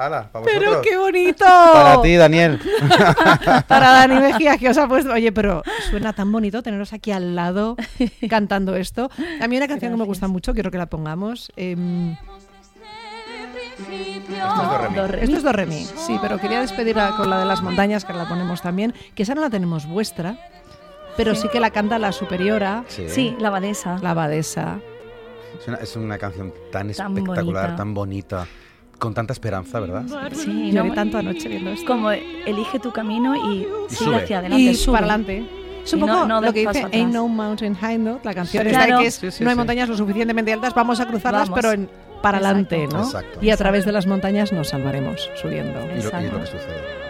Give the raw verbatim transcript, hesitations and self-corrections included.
¡Hala! ¿Para ¡Pero vosotros? qué bonito! Para ti, Daniel. Para Dani Mejías, que os ha puesto... Oye, pero suena tan bonito teneros aquí al lado cantando esto. A mí una canción Gracias. que me gusta mucho, quiero que la pongamos. Eh, Esto es do, re, mi. Do, re, esto mi. es do, re, mi. Sí, pero quería despedir a- con la de las montañas, que la ponemos también, que esa no la tenemos vuestra, pero sí que la canta la superiora, Sí. Sí, la abadesa. la abadesa. Es una, es una canción tan, Tan espectacular, bonita. tan bonita, con tanta esperanza, ¿verdad? Sí, Lloré ¿no? tanto anoche viendo esto. Como elige tu camino y, Y sigue sube. hacia adelante, Y sube. para adelante. Es un Y no- poco no lo des que paso dice atrás. Ain't No Mountain High Enough, la canción Sí, esta claro. que es, Sí, sí, no hay sí. montañas lo suficientemente altas, vamos a cruzarlas, Vamos. pero en, para Exacto. adelante, ¿no? Exacto. Y a Exacto. través de las montañas nos salvaremos subiendo. Y lo, y lo Exacto. que sucede.